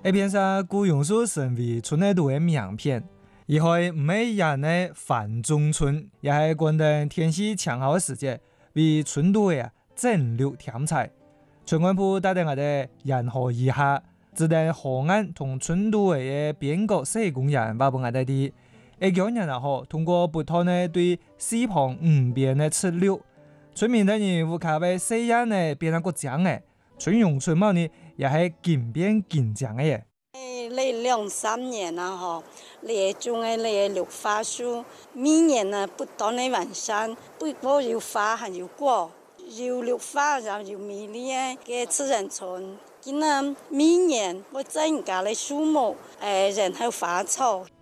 一边是古榕树成为村内度的名片，以后唔系人的繁中村，也系关灯天气强好的时节，为村度的整绿添彩。村管部带领我哋沿河以下，指定河岸同村度的边角小公园，包括我哋啲。一家人也好，通过不断的对四旁五边的植绿，村民等人乌卡为西岸呢变成国奖嘅，村用村貌呢也系渐变渐强嘅。 你2-3年啦，嗬，你种嘅你绿化树，每年呢不断的完善，不过有花还有果，有绿化然后有美丽嘅自然村。今呢每年我增加的树木，然后花草。